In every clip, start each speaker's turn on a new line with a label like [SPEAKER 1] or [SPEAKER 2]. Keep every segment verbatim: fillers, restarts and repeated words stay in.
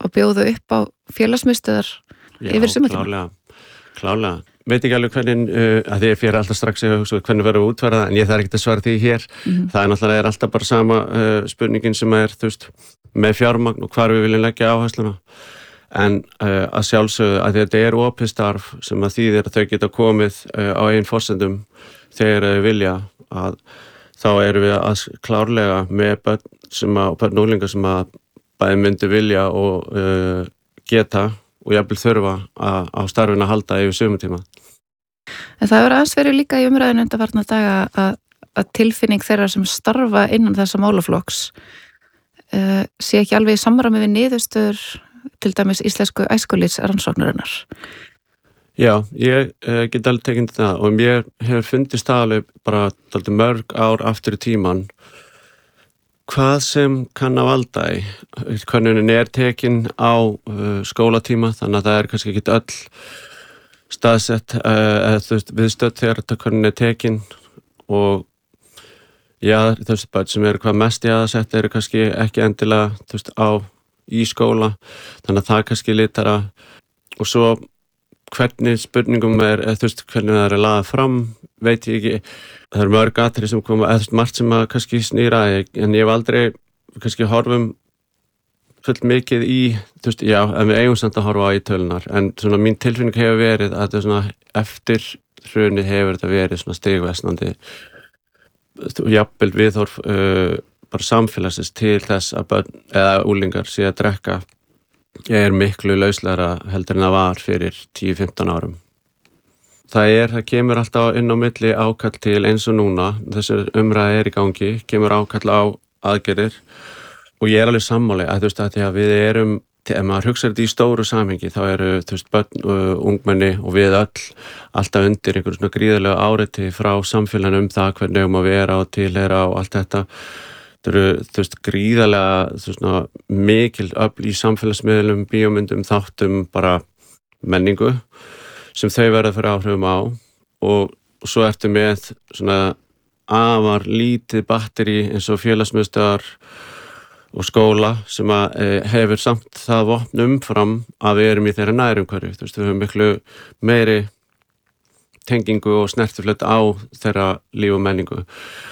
[SPEAKER 1] og bjóða upp á félagsmiðstöðvar yfir sumartíma.
[SPEAKER 2] Já, klárlega, klárlega. Veit ekki alveg hvernig, uh, að því ég fyrir alltaf strax að hugsa hvernig verður að útfæra það, en ég þarf ekki að svara því hér. Mm-hmm. Það er náttúrulega er alltaf bara sama uh, spurningin sem er, þú veist, með fjármagn og hvar við viljum leggja áhersluna. En uh, að sjálfsögðu að þetta er opið starf sem að þýðir að þau geta komið uh, á eigin forsendum þegar þau vilja, að þá erum við að klárlega með börn sem að, börn og unglingar sem að bæði myndi vilja og uh, geta og jafnvel þurfa að, á starfinu að halda yfir sumartíma.
[SPEAKER 1] En það er aðeins verið líka í umræðinu undanfarna daga að, að tilfinning þeirra sem starfa innan þessa málaflokks uh, sé ekki alveg í samræmi við niðurstöður til dæmis íslensku æskulýðsrannsóknarinnar.
[SPEAKER 2] Já, ég uh, get alveg tekið það og mér hefur fundist það alveg bara dálítið mörg ár aftur í tíman hvað sem kann að valda í. Könnunin er tekin á uh, skólatíma þannig að það er kannski ekki öll staðsett uh, eða viðstödd þegar þetta könnunin er tekin og já, þessi börn sem eru hvað mest jaðarsett eru kannski ekki endilega þú veist, á í skóla, þannig að það kannski litara og svo hvernig spurningum er, eða þú veist, hvernig það er laðað fram, veit ég ekki. Það eru mörg atriði sem koma, eða þú veist, margt sem að kannski snýra, en ég hef aldrei kannski horfum fullt mikið í, þú veist, já, en við eigum samt að horfa á í tölunar, en svona mín tilfinning hefur verið að þetta svona eftir hrunið hefur þetta verið svona stigversnandi, jafnvel viðhorf uh, bara samfélagsins til þess að börn eða úlingar sé að drekka er miklu lauslegra heldur en það var fyrir tíu til fimmtán árum. Það er, það kemur alltaf inn á milli ákall til eins og núna, þessi umræða er í gangi, kemur ákall á aðgerðir og ég er alveg sammáli að þú veist að því að við erum, ef maður hugsa þetta í stóru samhengi þá eru þú veist börn og ungmenni og við öll alltaf undir einhverjum svona gríðarlega áreiti frá samfélaginu um það hvernig um að vera og tilheyra og allt þetta. Það eru, þú veist, gríðarlega, þú veist, mikil öfl í samfélagsmiðlum, bíómyndum, þáttum, bara menningu sem þau verða fyrir áhrifum á og svo ertu með svona afar lítið batteri eins og félagsmiðstöðvar og skóla sem að e, hefur samt það vopn umfram að við erum í þeirra nærumhverfi. Þú veist, við höfum miklu meiri tengingu og snertiflöt á þeirra líf og menningu.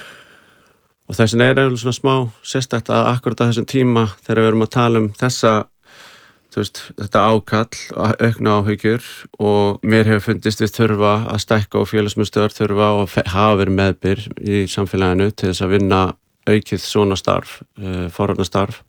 [SPEAKER 2] Og þess vegna er eiginlega svona smá sérstakt að akkurat á þessum tíma þegar við erum að tala um þessa, þú veist, þetta ákall, aukna áhyggjur og mér hefur fundist við þurfa að stækka og félagsmiðstöðvar þurfa og hafa verið meðbyr í samfélaginu til þess að vinna aukið svona starf, uh, forvarnastarf,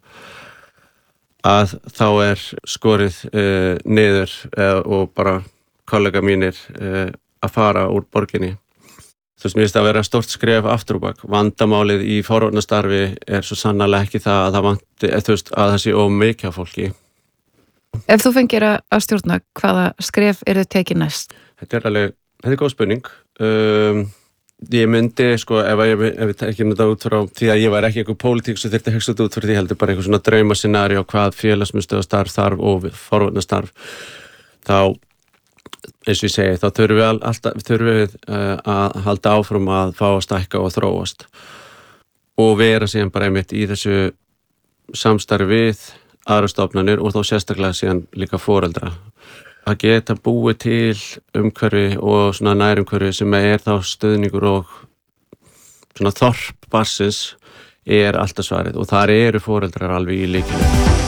[SPEAKER 2] að þá er skorið uh, niður uh, og bara kollega mínir uh, að fara úr borginni. Þú veist, mér finnst að vera stórt skref aftur og bak. Vandamálið í forvarnastarfi er svo sannarlega ekki það að það vanti, þú veist, að það sé of mikið af fólki.
[SPEAKER 1] Ef þú fengir að stjórna, hvaða skref eru þið tekið næst?
[SPEAKER 2] Þetta er alveg, þetta er góð spurning. Um, ég myndi, sko, ef ég, ef ég tekið þetta út frá því að ég var ekki einhver pólitík sem þyrfti að hugsa þetta út frá því heldur bara einhver svona draumascenaríu á hvað félagsmiðstöðvarstarf þarf og forvarnastarf, þá eins og ég segi, þá þurfum við alltaf þurfum við uh, að halda áfram að fá að stækka og þróast og vera síðan bara einmitt í þessu samstarfi við aðrar stofnanir og þá sérstaklega síðan líka foreldra. Að geta búið til umhverfi og svona nærumhverfi sem er þá stuðningur og svona þorp barnsins er alltaf svarið og þar eru foreldrar alveg í lykilinn.